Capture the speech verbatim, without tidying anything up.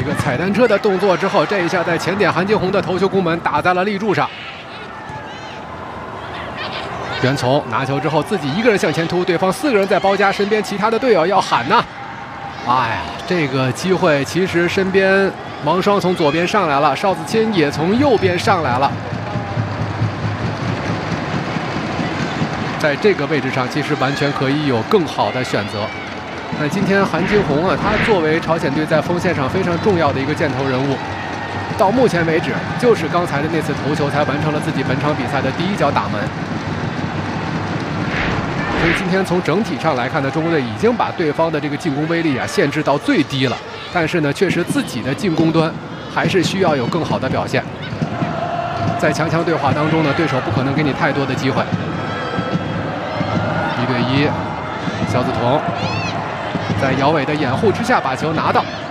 个踩单车的动作之后，这一下在前点韩金红的头球攻门打在了立柱上。袁从拿球之后自己一个人向前突，对方四个人在包夹，身边其他的队友要喊呐。哎呀，这个机会其实身边王霜从左边上来了，邵子谦也从右边上来了。在这个位置上，其实完全可以有更好的选择。那今天韩金红啊，他作为朝鲜队在锋线上非常重要的一个箭头人物，到目前为止，就是刚才的那次头球才完成了自己本场比赛的第一脚打门。所以今天从整体上来看呢，中国队已经把对方的这个进攻威力啊限制到最低了。但是呢，确实自己的进攻端还是需要有更好的表现。在强强对话当中呢，对手不可能给你太多的机会。一对一，肖子彤在姚伟的掩护之下把球拿到。